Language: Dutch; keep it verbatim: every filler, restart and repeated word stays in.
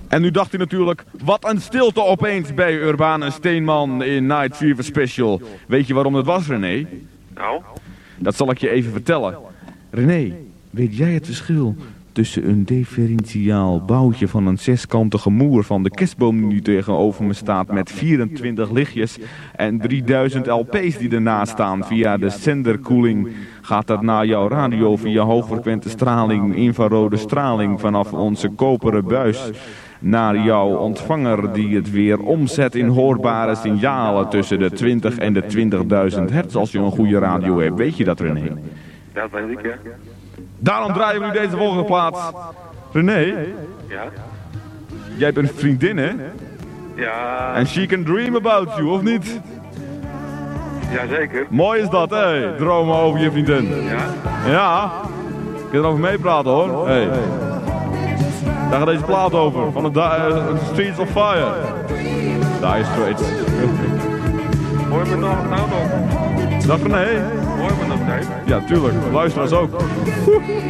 En nu dacht hij natuurlijk, wat een stilte opeens bij Urbane Steenman in Night Fever Special. Weet je waarom dat was, René? Nou? Dat zal ik je even vertellen. René, weet jij het verschil tussen een differentiaal boutje van een zeskantige moer van de kerstboom die nu tegenover me staat met vierentwintig lichtjes en drieduizend L P's die ernaast staan via de zenderkoeling? Gaat dat naar jouw radio via hoogfrequente straling, infrarode straling vanaf onze koperen buis naar jouw ontvanger die het weer omzet in hoorbare signalen tussen de twintig en de twintigduizend hertz als je een goede radio hebt. Weet je dat, René? Ja, dat weet ik, ja. Daarom draaien we nu deze volgende plaats. René, Ja? jij bent een vriendin, hè? Ja, En she can dream about you, of niet? jazeker. Mooi is dat, hé. Dromen over je vriendin. Ja? Ja. Ik kan erover meepraten, hoor. Hey. Daar gaat deze plaat over. Van de Di- uh, Streets of Fire. Dire Straits. Hoor je me nog nou nog? Dag René. Hoor je me nog steeds? Ja, tuurlijk. Luisteraars ook.